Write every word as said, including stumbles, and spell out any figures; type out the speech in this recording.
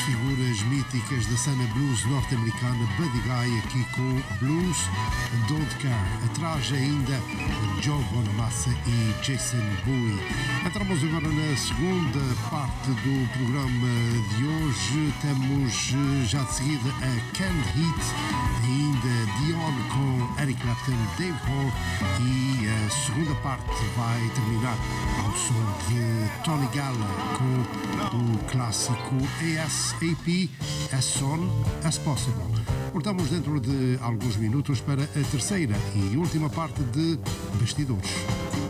figuras míticas da cena blues norte-americana, Buddy Guy aqui com Blues Don't Care. Atrás ainda Joe Bonamassa e Jason Bowie. Entramos agora na segunda parte do programa de hoje. Temos já de seguida a Canned Heat, ainda Dion com Eric Clapton, Dave Hall, e a segunda parte vai terminar ao som de Tony Gallagher com o clássico A S A P, As Soon As Possible. Voltamos dentro de alguns minutos para a terceira e última parte de Bastidores.